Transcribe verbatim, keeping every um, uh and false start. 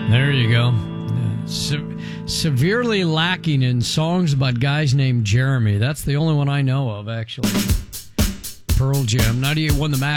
There you go. Uh, se- severely lacking in songs about guys named Jeremy. That's the only one I know of, actually. Pearl Jam. ninety-eight won the match.